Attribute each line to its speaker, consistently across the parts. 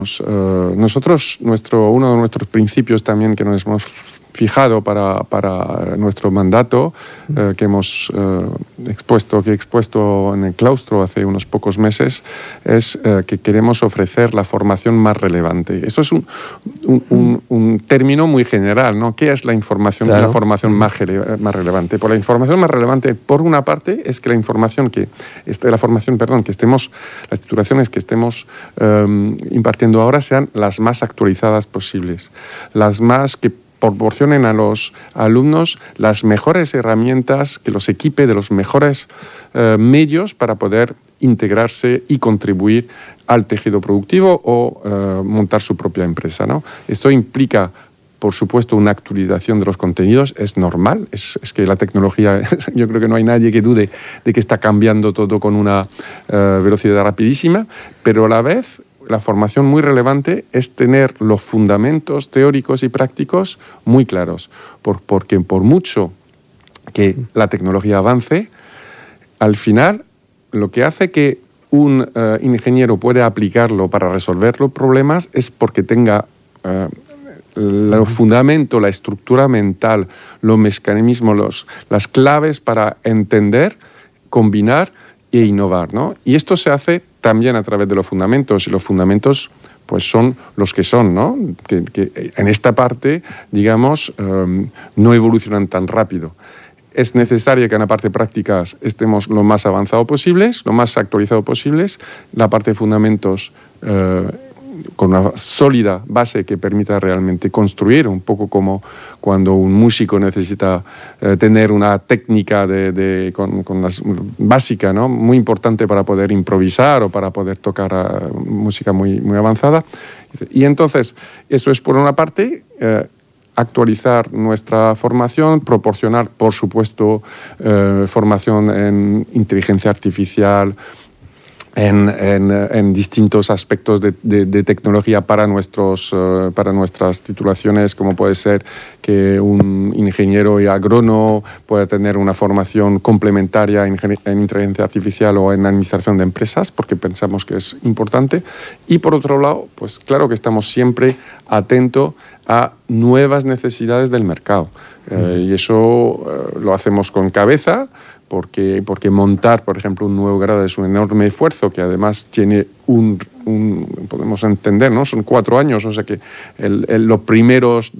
Speaker 1: Nosotros, uno de nuestros principios también que nos hemos fijado para nuestro mandato, que he expuesto en el claustro hace unos pocos meses, es que queremos ofrecer la formación más relevante. Esto es un término muy general, ¿no? ¿Qué es la información, claro, la formación más relevante? Pues la información más relevante, por una parte, es que las titulaciones que estemos impartiendo ahora sean las más actualizadas posibles, las más que proporcionen a los alumnos las mejores herramientas, que los equipe de los mejores medios para poder integrarse y contribuir al tejido productivo o montar su propia empresa, ¿no? Esto implica, por supuesto, una actualización de los contenidos. Es normal, es que la tecnología, yo creo que no hay nadie que dude de que está cambiando todo con una velocidad rapidísima, pero a la vez la formación muy relevante es tener los fundamentos teóricos y prácticos muy claros, porque por mucho que la tecnología avance, al final lo que hace que un ingeniero pueda aplicarlo para resolver los problemas es porque tenga los fundamentos, la estructura mental, los mecanismos, las claves para entender, combinar e innovar, ¿no? Y esto se hace también a través de los fundamentos, y los fundamentos pues son los que son, ¿no? Que en esta parte, digamos, no evolucionan tan rápido. Es necesario que en la parte de prácticas estemos lo más avanzado posibles, lo más actualizado posibles, la parte de fundamentos con una sólida base que permita realmente construir, un poco como cuando un músico necesita tener una técnica básica, ¿no? Muy importante para poder improvisar o para poder tocar música muy, muy avanzada. Y entonces, eso es por una parte, actualizar nuestra formación, proporcionar, por supuesto, formación en inteligencia artificial, en distintos aspectos de tecnología para nuestras titulaciones, como puede ser que un ingeniero y agrónomo pueda tener una formación complementaria en inteligencia artificial o en administración de empresas, porque pensamos que es importante. Y por otro lado, pues claro que estamos siempre atentos a nuevas necesidades del mercado. Y eso lo hacemos con cabeza, porque montar, por ejemplo, un nuevo grado es un enorme esfuerzo que además tiene podemos entender, ¿no? Son 4 años, o sea que los primeros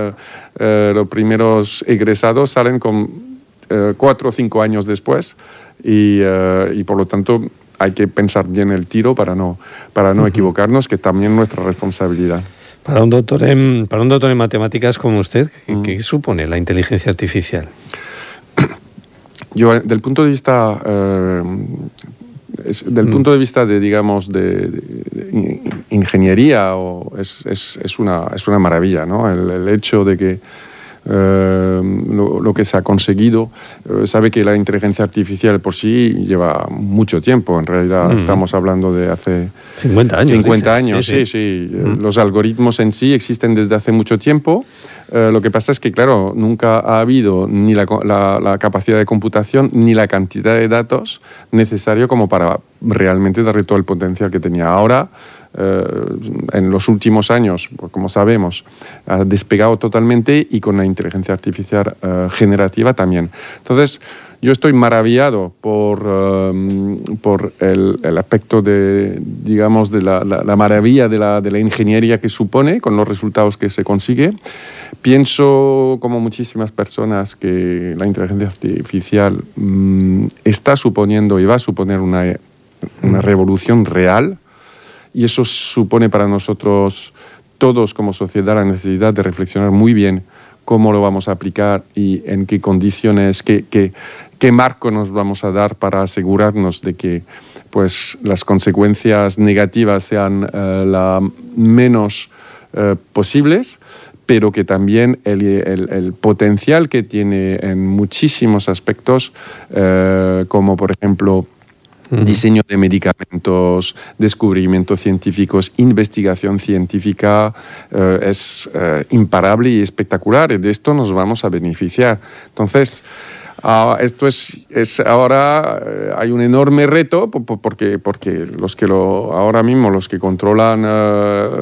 Speaker 1: egresados salen con 4 o 5 años después y por lo tanto hay que pensar bien el tiro para no equivocarnos, que también es nuestra responsabilidad.
Speaker 2: Para un doctor en matemáticas como usted, ¿qué supone la inteligencia artificial?
Speaker 1: Yo, del punto de vista de ingeniería, es una maravilla, ¿no? El hecho de que lo que se ha conseguido, sabe que la inteligencia artificial por sí lleva mucho tiempo. En realidad estamos hablando de hace
Speaker 2: 50 años.
Speaker 1: 50 años, sí. Los algoritmos en sí existen desde hace mucho tiempo. Lo que pasa es que, claro, nunca ha habido ni la capacidad de computación ni la cantidad de datos necesario como para realmente darle todo el potencial que tenía. Ahora, en los últimos años, como sabemos, ha despegado totalmente, y con la inteligencia artificial generativa también. Entonces, yo estoy maravillado por el aspecto de la maravilla de la ingeniería que supone, con los resultados que se consigue. Pienso, como muchísimas personas, que la inteligencia artificial está suponiendo y va a suponer una revolución real, y eso supone para nosotros todos como sociedad la necesidad de reflexionar muy bien cómo lo vamos a aplicar y en qué condiciones, qué marco nos vamos a dar para asegurarnos de que pues, las consecuencias negativas sean la menos posibles, pero que también el potencial que tiene en muchísimos aspectos, como por ejemplo diseño de medicamentos, descubrimientos científicos, investigación científica, es imparable y espectacular, y de esto nos vamos a beneficiar. Entonces, Esto es ahora hay un enorme reto porque ahora mismo los que controlan